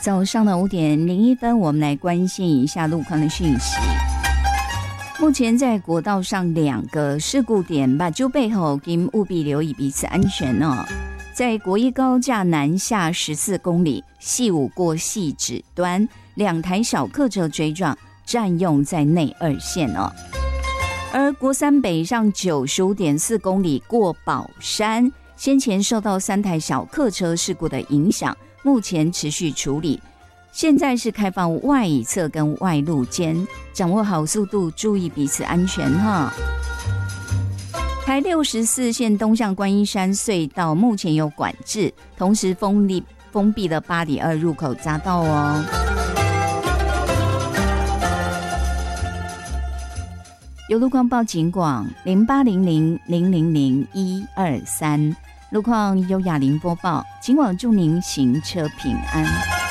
早上的5:01，我们来关心一下路况的讯息。目前在国道上2个事故点，把就背后请务必留意彼此安全哦。在国一高架南下14公里，细5过细指端，2台小客车追撞，占用在内2线哦。而国三北上95.4公里过宝山，先前受到3台小客车事故的影响，目前持续处理。现在是开放外侧跟外路间，掌握好速度，注意彼此安全哈。台64线东向观音山隧道目前有管制，同时封闭了8里2入口匝道哦。有路况报警广0800000123，路况由雅玲播报，警广祝您行车平安。